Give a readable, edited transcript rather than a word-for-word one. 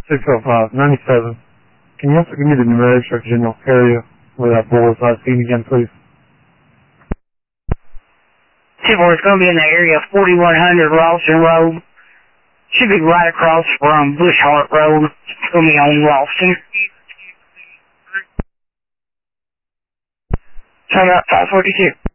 605-97. Can you also give me the numerics for general area where that bull is last seen again, please? 2-4, it's going to be in the area of 4100 Ralston Road. Should be right across from Bushhart Road. It's going to be on Ralston. Time out 542.